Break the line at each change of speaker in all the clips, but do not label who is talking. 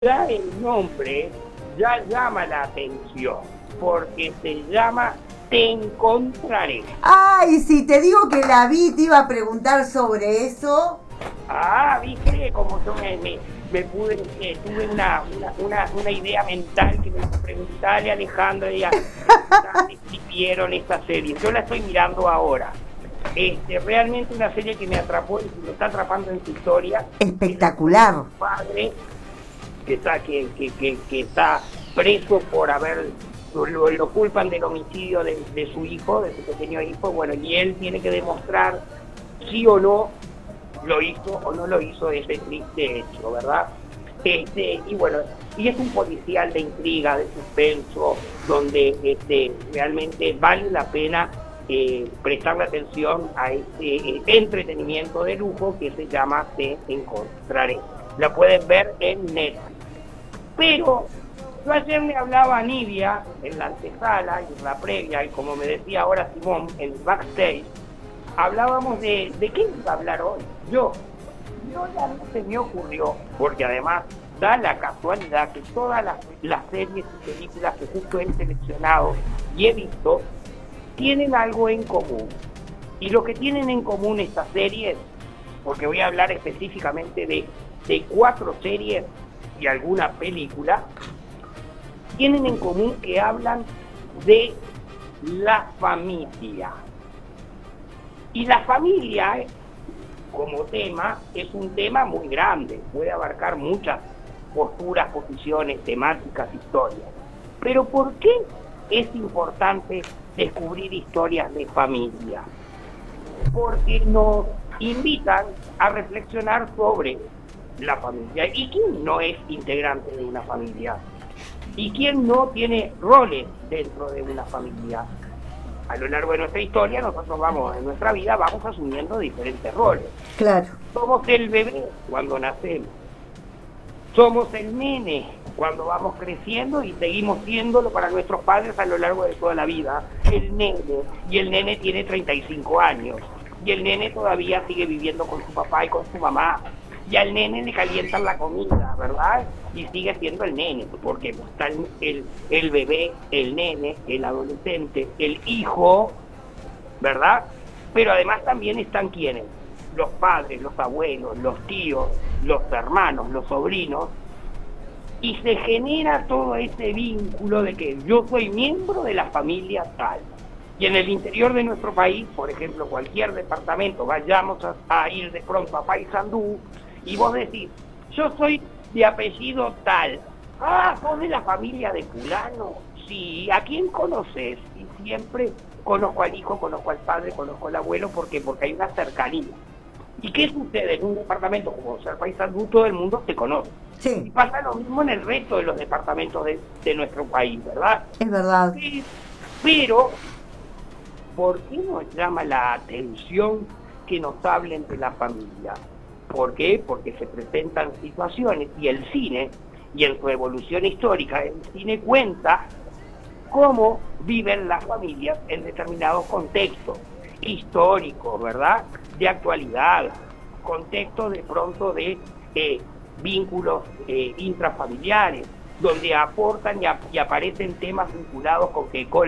Ya el nombre ya llama la atención, porque se llama Te encontraré.
Ay, si te digo que la vi, te iba a preguntar sobre eso.
Viste, como yo me pude, tuve una idea mental que me preguntarle a Alejandra y a si vieron esta serie. Yo la estoy mirando ahora. Realmente una serie que me atrapó y que me está atrapando en su historia.
Espectacular.
Un padre que está preso por lo culpan del homicidio de su hijo, de su pequeño hijo, bueno, y él tiene que demostrar si o no lo hizo o no lo hizo ese triste hecho, ¿verdad? Y bueno, y es un policial de intriga, de suspenso, donde realmente vale la pena prestarle atención a este entretenimiento de lujo que se llama Te encontraré. La pueden ver en Netflix. Pero yo ayer le hablaba a Nidia en la antesala y en la previa, y como me decía ahora Simón en el backstage, hablábamos de qué iba a hablar hoy. Yo ya no se me ocurrió, porque además da la casualidad que todas las series y películas que justo he seleccionado y he visto tienen algo en común. Y lo que tienen en común estas series, porque voy a hablar específicamente de 4 series y alguna película, tienen en común que hablan de la familia. Y la familia, como tema, es un tema muy grande, puede abarcar muchas posturas, posiciones, temáticas, historias. Pero ¿por qué es importante descubrir historias de familia? Porque nos invitan a reflexionar sobre la familia. ¿Y quién no es integrante de una familia? ¿Y quién no tiene roles dentro de una familia? A lo largo de nuestra historia, nosotros en nuestra vida vamos asumiendo diferentes roles.
Claro.
Somos el bebé cuando nacemos. Somos el nene cuando vamos creciendo y seguimos siéndolo para nuestros padres a lo largo de toda la vida. El nene. Y el nene tiene 35 años. Y el nene todavía sigue viviendo con su papá y con su mamá. Y al nene le calientan la comida, ¿verdad? Y sigue siendo el nene, porque está el bebé, el nene, el adolescente, el hijo, ¿verdad? Pero además también están ¿quiénes? Los padres, los abuelos, los tíos, los hermanos, los sobrinos. Y se genera todo ese vínculo de que yo soy miembro de la familia tal. Y en el interior de nuestro país, por ejemplo, cualquier departamento, vayamos a ir de pronto a Paysandú, y vos decís, yo soy de apellido tal. ¿Sos de la familia de fulano? Sí. ¿A quién conoces? Y siempre conozco al hijo, conozco al padre, conozco al abuelo, porque hay una cercanía. ¿Y qué sucede en un departamento como ser Paysandú? Todo el mundo se conoce.
Sí.
Y pasa lo mismo en el resto de los departamentos de nuestro país, ¿verdad?
Es verdad.
Sí, pero ¿por qué nos llama la atención que nos hablen de la familia? ¿Por qué? Porque se presentan situaciones y el cine, y en su evolución histórica, el cine cuenta cómo viven las familias en determinados contextos históricos, ¿verdad? De actualidad, contextos de pronto de vínculos intrafamiliares, donde aportan y aparecen temas vinculados con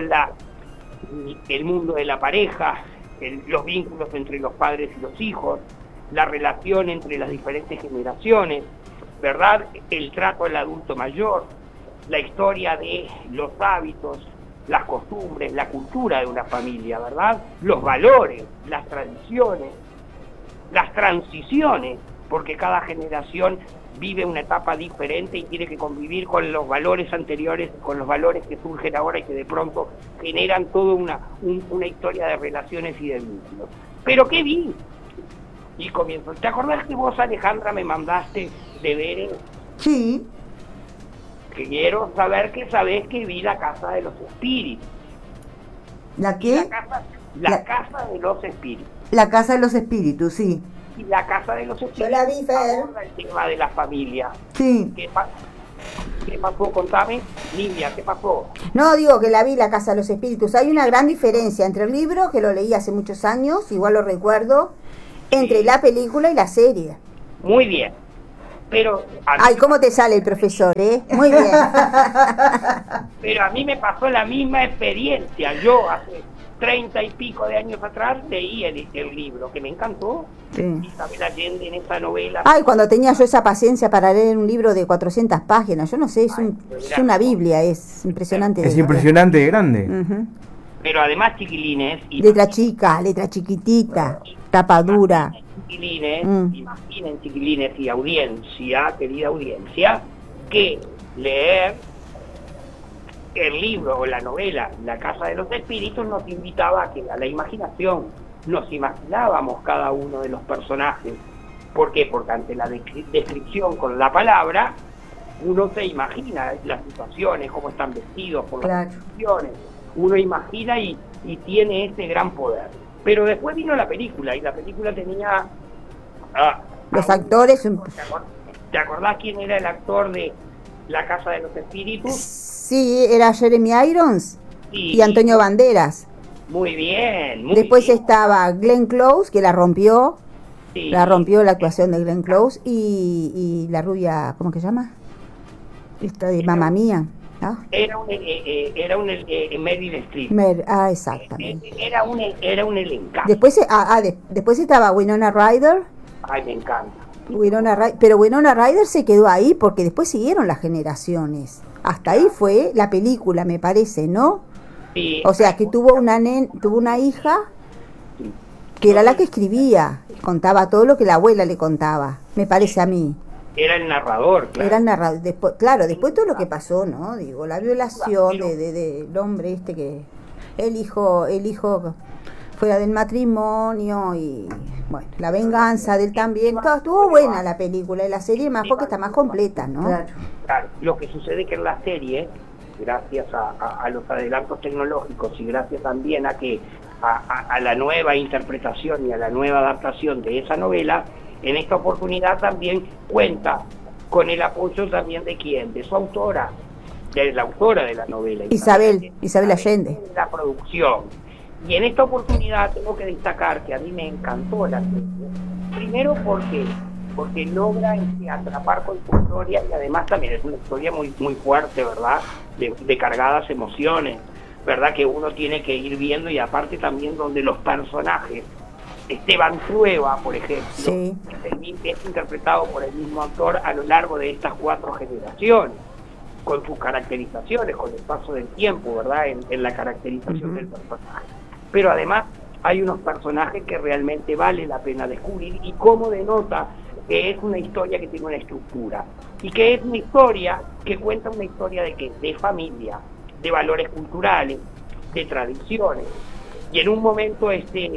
el mundo de la pareja, los vínculos entre los padres y los hijos, la relación entre las diferentes generaciones, ¿verdad? El trato al adulto mayor, la historia de los hábitos, las costumbres, la cultura de una familia, ¿verdad? Los valores, las tradiciones, las transiciones, porque cada generación vive una etapa diferente y tiene que convivir con los valores anteriores, con los valores que surgen ahora y que de pronto generan toda una historia de relaciones y de vínculos. ¿Pero qué vi? Y comienzo. ¿Te acordás que vos, Alejandra, me mandaste deberes?
Sí.
Quiero saber que sabés que vi La Casa de los Espíritus.
¿La qué?
La Casa de los Espíritus.
La Casa de los Espíritus, sí.
Y La Casa de los Espíritus.
Yo la vi, Fer.
Aborda el tema de la familia.
Sí.
¿Qué pasó? Contame, Nidia, ¿qué pasó?
No, digo que la vi, La Casa de los Espíritus. Hay una gran diferencia entre el libro, que lo leí hace muchos años, igual lo recuerdo, entre la película y la serie.
Muy bien. pero
Ay, ¿cómo te sale el profesor, Muy bien.
pero a mí me pasó la misma experiencia. Yo hace 30 y pico de años atrás leí el libro, que me encantó.
Sí.
Isabel Allende en esa novela.
Ay, cuando tenía yo esa paciencia para leer un libro de 400 páginas, yo no sé, es una Biblia, es impresionante.
Es impresionante de grande.
Uh-huh.
Pero además, chiquilines...
Letra chica, letra chiquitita, tapa dura.
Imaginen, chiquilines y audiencia, querida audiencia, que leer el libro o la novela La Casa de los Espíritus nos invitaba a la imaginación. Nos imaginábamos cada uno de los personajes. ¿Por qué? Porque ante la descripción con la palabra, uno se imagina las situaciones, cómo están vestidos por las situaciones. Uno imagina y tiene ese gran poder. Pero después vino la película, y la película tenía...
los actores...
¿Te acordás quién era el actor de La Casa de los Espíritus?
Sí, era Jeremy Irons y Antonio Banderas.
Muy bien.
Después estaba Glenn Close, que la rompió. Sí. La rompió la actuación de Glenn Close. Y la rubia, ¿cómo que se llama? Esta de Mamma Mía. ¿No?
Era un Meryl Streep.
Exactamente.
Era un elenco.
Después estaba Winona Ryder.
Ay, me encanta.
Pero Winona Ryder se quedó ahí porque después siguieron las generaciones. Hasta ahí fue la película, me parece, ¿no?
Sí.
O sea, que tuvo una hija que era la que escribía, contaba todo lo que la abuela le contaba, me parece a mí.
Era el narrador, claro.
Era el narrador. Después todo lo que pasó, ¿no? Digo, la violación del hombre que el hijo fuera del matrimonio y bueno, la venganza de él también. Estuvo buena la película y la serie más porque está más completa, ¿no?
Claro. Lo que sucede es que en la serie, gracias a los adelantos tecnológicos y gracias también a la nueva interpretación y a la nueva adaptación de esa novela, en esta oportunidad también cuenta con el apoyo también de quién, de su autora, de la autora de la novela,
Isabel Allende,
la producción. Y en esta oportunidad tengo que destacar que a mí me encantó la serie, primero porque logra atrapar con su historia, y además también es una historia muy, muy fuerte, ¿verdad? De cargadas emociones, ¿verdad? Que uno tiene que ir viendo, y aparte también donde los personajes, Esteban Trueba, por ejemplo, sí, es interpretado por el mismo actor a lo largo de estas 4 generaciones, con sus caracterizaciones, con el paso del tiempo, ¿verdad? En la caracterización del personaje. Pero además hay unos personajes que realmente vale la pena descubrir, y cómo denota que es una historia que tiene una estructura, y que es una historia que cuenta una historia de ¿qué? De familia, de valores culturales, de tradiciones, y en un momento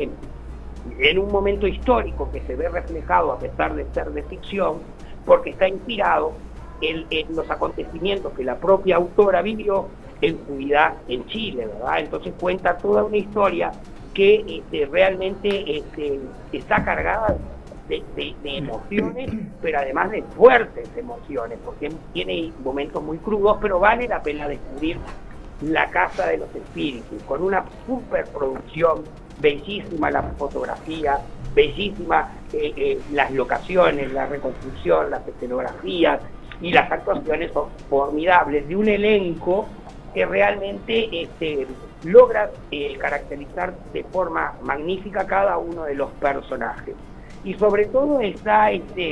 histórico que se ve reflejado a pesar de ser de ficción, porque está inspirado en los acontecimientos que la propia autora vivió en su vida en Chile, ¿verdad? Entonces cuenta toda una historia que realmente está cargada de emociones, pero además de fuertes emociones, porque tiene momentos muy crudos, pero vale la pena descubrir La Casa de los Espíritus, con una superproducción, bellísima la fotografía, bellísima las locaciones, la reconstrucción, las escenografías, y las actuaciones son formidables, de un elenco que realmente logra caracterizar de forma magnífica cada uno de los personajes. Y sobre todo está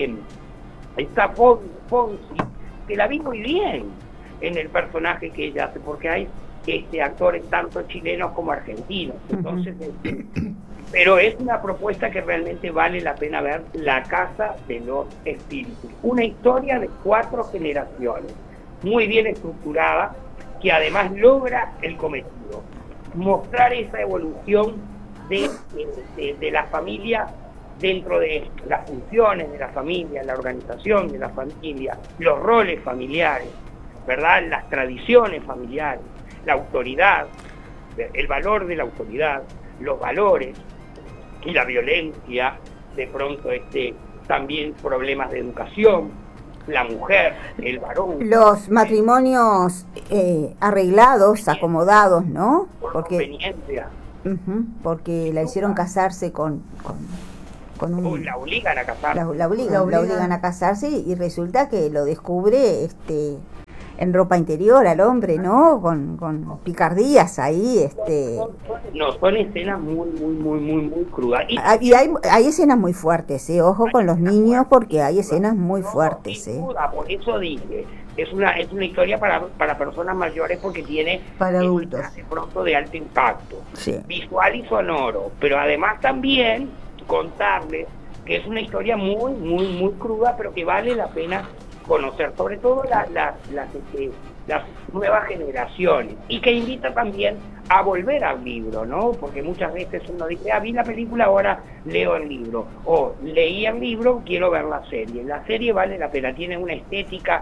Fonsi, que la vi muy bien en el personaje que ella hace, porque hay actores tanto chilenos como argentinos. Entonces, pero es una propuesta que realmente vale la pena ver, La Casa de los Espíritus. Una historia de 4 generaciones, muy bien estructurada, que además logra el cometido, mostrar esa evolución de la familia dentro de las funciones de la familia, la organización de la familia, los roles familiares, ¿verdad? Las tradiciones familiares, la autoridad, el valor de la autoridad, los valores y la violencia, de pronto también problemas de educación, la mujer, el varón.
Los matrimonios arreglados, acomodados, ¿no?
Por conveniencia.
Porque la hicieron casarse con con un...
La obligan a casarse.
La obligan a casarse y resulta que lo descubre en ropa interior al hombre, ¿no? Con picardías ahí,
No, son escenas muy crudas.
Y hay escenas muy fuertes, ojo con los niños porque hay escenas muy fuertes,
Sin duda, por eso dije, es una historia para personas mayores porque tiene
para adultos
de pronto de alto impacto,
sí,
visual y sonoro, pero además también contarles que es una historia muy cruda, pero que vale la pena conocer, sobre todo las nuevas generaciones, y que invita también a volver al libro, ¿no? Porque muchas veces uno dice, vi la película, ahora leo el libro, o leí el libro, quiero ver la serie. La serie vale la pena, tiene una estética,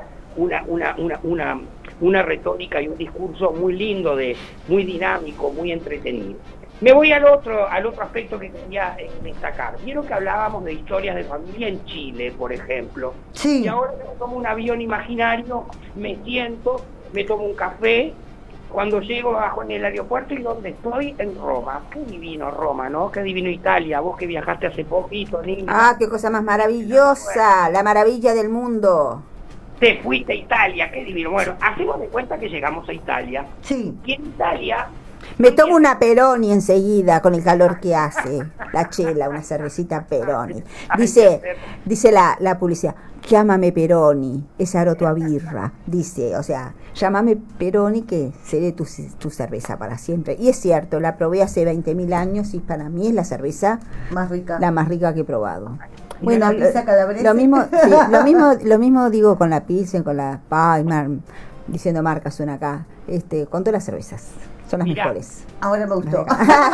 una retórica y un discurso muy lindo, muy dinámico, muy entretenido. Me voy al otro aspecto que quería destacar. Vieron que hablábamos de historias de familia en Chile, por ejemplo.
Sí.
Y ahora me tomo un avión imaginario, me siento, me tomo un café, cuando llego bajo en el aeropuerto y donde estoy, en Roma. Qué divino Roma, ¿no? Qué divino Italia. Vos que viajaste hace poquito, niña.
Ah, qué cosa más maravillosa, la maravilla del mundo.
Te fuiste a Italia, qué divino. Bueno, hacemos de cuenta que llegamos a Italia.
Sí.
Y en Italia...
Me tomo una Peroni enseguida con el calor que hace. La chela, una cervecita Peroni. Dice la publicidad, llámame Peroni, esa era tu birra. Dice, o sea, llámame Peroni que seré tu cerveza para siempre. Y es cierto, la probé hace 20.000 años y para mí es la cerveza
más rica,
la más rica que he probado.
¿Y bueno, la pizza calabresa?
Lo mismo digo con la pizza, con la Paimar, diciendo marcas suena acá, con todas las cervezas. Son las mejores.
Ahora me gustó.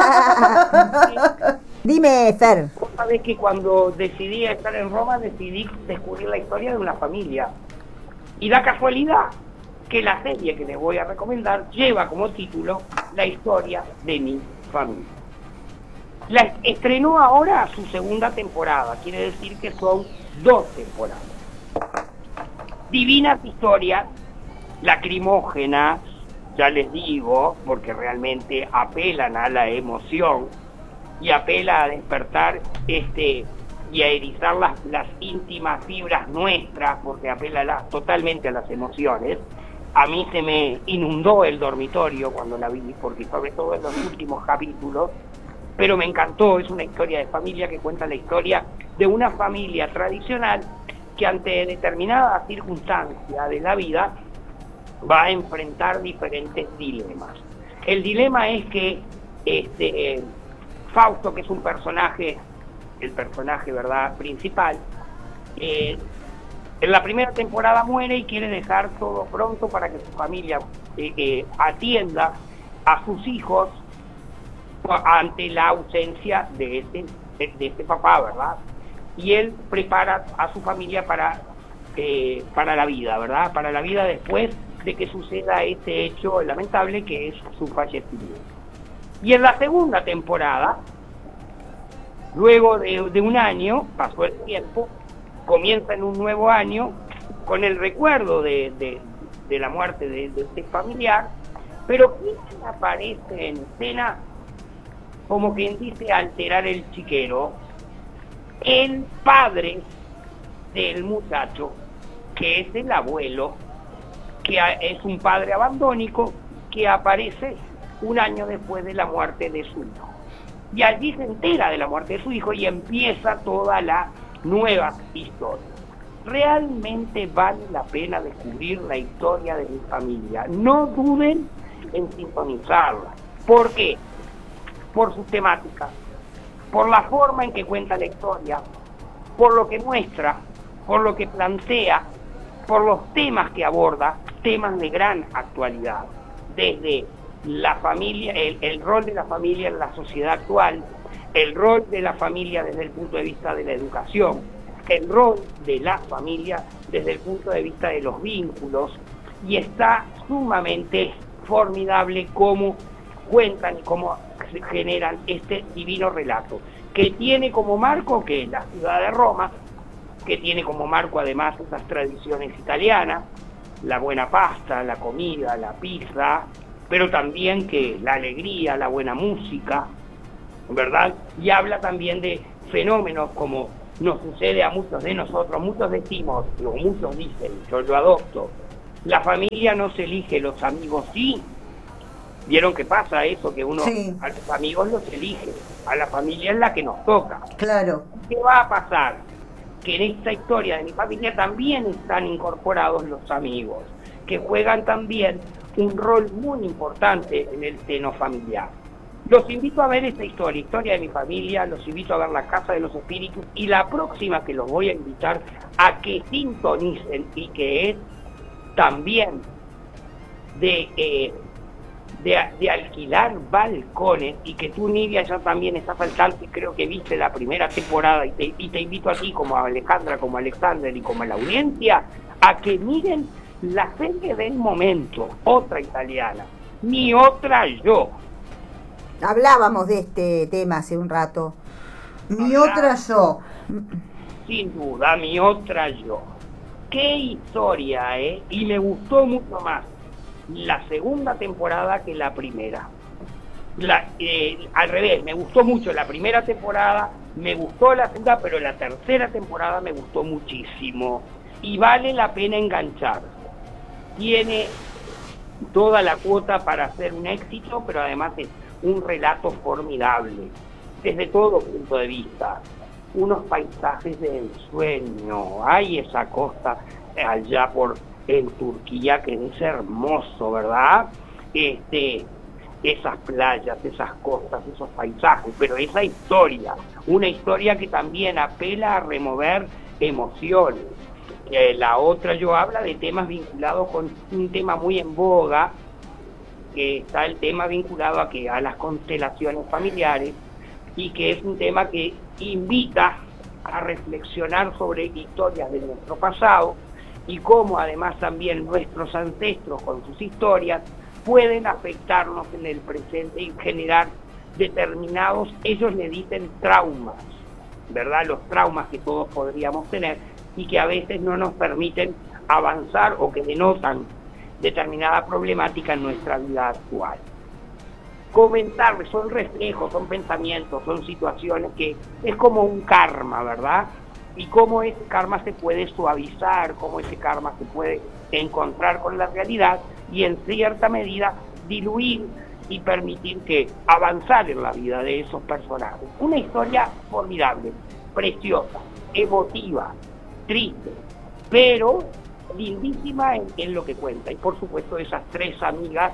Dime, Fer.
Vos sabés que cuando decidí estar en Roma, decidí descubrir la historia de una familia. Y la casualidad que la serie que les voy a recomendar lleva como título La historia de mi familia. La estrenó ahora su segunda temporada, quiere decir que son 2 temporadas. Divinas historias, lacrimógenas, ya les digo, porque realmente apelan a la emoción y apela a despertar y a erizar las íntimas fibras nuestras, porque apela totalmente a las emociones. A mí se me inundó el dormitorio cuando la vi, porque sobre todo en los últimos capítulos, pero me encantó. Es una historia de familia que cuenta la historia de una familia tradicional que ante determinadas circunstancias de la vida va a enfrentar diferentes dilemas. El dilema es que Fausto, que es un personaje, el personaje, ¿verdad?, principal, en la primera temporada muere y quiere dejar todo pronto para que su familia atienda a sus hijos ante la ausencia de este papá, ¿verdad? Y él prepara a su familia para la vida, ¿verdad? Para la vida después de que suceda este hecho lamentable que es su fallecimiento. Y en la segunda temporada, luego de un año, pasó el tiempo, comienza en un nuevo año con el recuerdo de la muerte de este familiar, pero ¿quién aparece en escena como quien dice alterar el chiquero? El padre del muchacho, que es el abuelo, que es un padre abandónico que aparece un año después de la muerte de su hijo. Y allí se entera de la muerte de su hijo y empieza toda la nueva historia. Realmente vale la pena descubrir la historia de mi familia. No duden en sintonizarla. ¿Por qué? Por sus temáticas, por la forma en que cuenta la historia, por lo que muestra, por lo que plantea, por los temas que aborda, temas de gran actualidad, desde la familia, el rol de la familia en la sociedad actual, el rol de la familia desde el punto de vista de la educación, el rol de la familia desde el punto de vista de los vínculos, y está sumamente formidable cómo cuentan y cómo generan este divino relato, que tiene como marco que la ciudad de Roma, que tiene como marco además esas tradiciones italianas, la buena pasta, la comida, la pizza, pero también que la alegría, la buena música, ¿verdad? Y habla también de fenómenos como nos sucede a muchos de nosotros. Muchos decimos, o muchos dicen, yo lo adopto, la familia no se elige, los amigos sí. ¿Vieron que pasa eso? Que uno
Sí.
a los amigos los elige, a la familia es la que nos toca.
Claro.
¿Qué va a pasar? Que en esta historia de mi familia también están incorporados los amigos, que juegan también un rol muy importante en el seno familiar. Los invito a ver esta historia de mi familia, los invito a ver La Casa de los Espíritus, y la próxima que los voy a invitar a que sintonicen, y que es también de alquilar balcones, y que tú, Nidia, ya también estás al tanto y creo que viste la primera temporada, y te invito a ti, como a Alejandra, como a Alexander y como a la audiencia, a que miren la serie del momento, otra italiana, Mi otra yo.
Hablábamos de este tema hace un rato.
Mi otra yo.
Sin duda, Mi otra yo. Qué historia, ¿eh? Y me gustó mucho más la segunda temporada que la primera. Al revés, me gustó mucho la primera temporada, me gustó la segunda, pero la tercera temporada me gustó muchísimo. Y vale la pena enganchar. Tiene toda la cuota para hacer un éxito, pero además es un relato formidable, desde todo punto de vista. Unos paisajes de ensueño. Hay esa costa allá en Turquía que es hermoso, ¿verdad? Esas playas, esas costas, esos paisajes, pero esa historia, una historia que también apela a remover emociones. La otra yo habla de temas vinculados con un tema muy en boga, que está el tema vinculado a las constelaciones familiares, y que es un tema que invita a reflexionar sobre historias de nuestro pasado, y cómo además también nuestros ancestros con sus historias pueden afectarnos en el presente y generar determinados, ellos le dicen traumas, ¿verdad? Los traumas que todos podríamos tener y que a veces no nos permiten avanzar, o que denotan determinada problemática en nuestra vida actual. Comentarles, son reflejos, son pensamientos, son situaciones que es como un karma, ¿verdad? Y cómo ese karma se puede suavizar, cómo ese karma se puede encontrar con la realidad y en cierta medida diluir y permitir que avanzar en la vida de esos personajes. Una historia formidable, preciosa, emotiva, triste, pero lindísima en lo que cuenta. Y por supuesto esas tres amigas,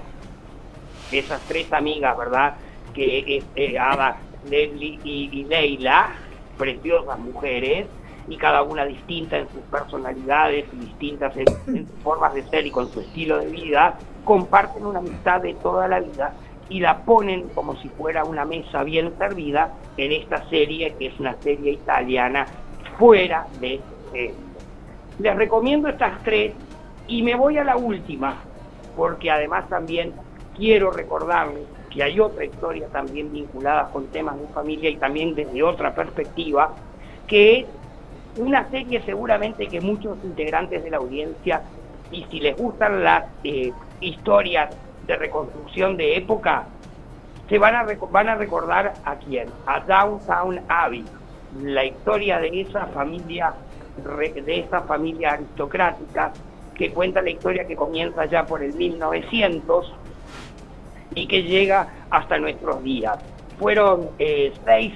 ¿verdad? Que es Ada, Leslie y Leila, preciosas mujeres, y cada una distinta en sus personalidades y distintas en sus formas de ser y con su estilo de vida, comparten una amistad de toda la vida y la ponen como si fuera una mesa bien servida en esta serie, que es una serie italiana fuera de Les recomiendo estas tres y me voy a la última, porque además también quiero recordarles que hay otra historia también vinculada con temas de familia y también desde otra perspectiva, que es una serie seguramente que muchos integrantes de la audiencia, y si les gustan las historias de reconstrucción de época, se van a recordar a quién, a Downton Abbey, la historia de esa familia aristocrática, que cuenta la historia que comienza ya por el 1900 y que llega hasta nuestros días. Fueron seis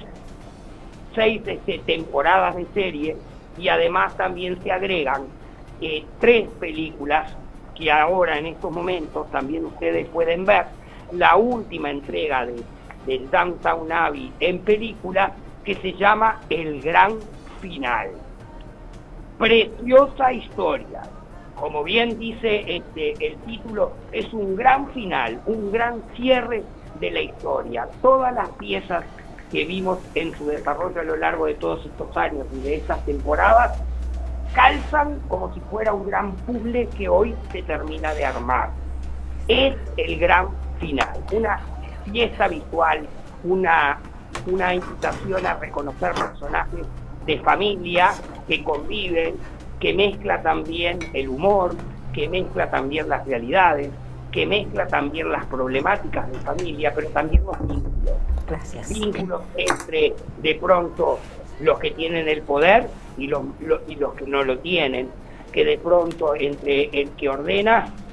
temporadas de serie, y además también se agregan 3 películas que ahora en estos momentos también ustedes pueden ver. La última entrega de Downton Abbey en película, que se llama El Gran Final. Preciosa historia, como bien dice el título, es un gran final, un gran cierre de la historia. Todas las piezas que vimos en su desarrollo a lo largo de todos estos años y de estas temporadas calzan como si fuera un gran puzzle que hoy se termina de armar. Es el gran final, una fiesta visual, una invitación a reconocer personajes de familia que conviven, que mezcla también el humor, que mezcla también las realidades, que mezcla también las problemáticas de familia, pero también los vínculos.
Gracias.
Vínculos entre, de pronto, los que tienen el poder y los que no lo tienen, que de pronto entre el que ordena